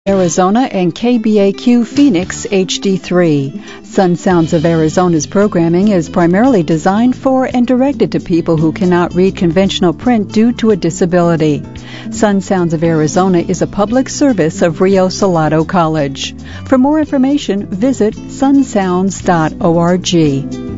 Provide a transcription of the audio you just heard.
Arizona and KBAQ Phoenix HD3. Sun Sounds of Arizona's programming is primarily designed for and directed to people who cannot read conventional print due to a disability. Sun Sounds of Arizona is a public service of Rio Salado College. For more information, visit sunsounds.org.